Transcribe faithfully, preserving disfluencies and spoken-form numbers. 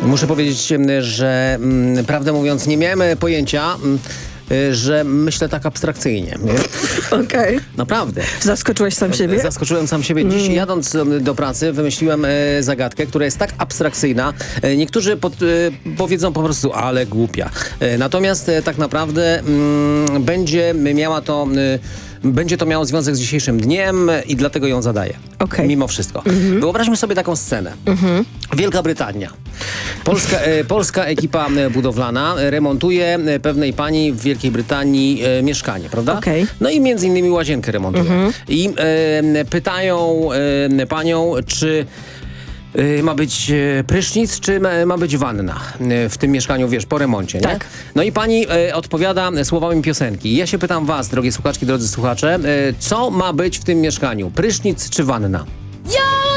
Muszę powiedzieć, że mm, prawdę mówiąc nie miałem pojęcia, mm, że myślę tak abstrakcyjnie. Okej. Okay. Naprawdę. Zaskoczyłeś sam siebie? Zaskoczyłem sam siebie. Dziś mm. jadąc do pracy wymyśliłem e, zagadkę, która jest tak abstrakcyjna. E, niektórzy pod, e, powiedzą po prostu, ale głupia. E, natomiast e, tak naprawdę mm, będzie miała to... E, Będzie to miało związek z dzisiejszym dniem i dlatego ją zadaję. Okay. Mimo wszystko. Mm-hmm. Wyobraźmy sobie taką scenę. Mm-hmm. Wielka Brytania. Polska, e, polska ekipa budowlana remontuje pewnej pani w Wielkiej Brytanii e, mieszkanie, prawda? Okay. No i między innymi łazienkę remontuje. Mm-hmm. I e, pytają e, panią, czy ma być prysznic, czy ma być wanna w tym mieszkaniu, wiesz, po remoncie, nie? Tak. No i pani e, odpowiada słowami piosenki. Ja się pytam was, drogie słuchaczki, drodzy słuchacze, e, co ma być w tym mieszkaniu? Prysznic czy wanna? Ja!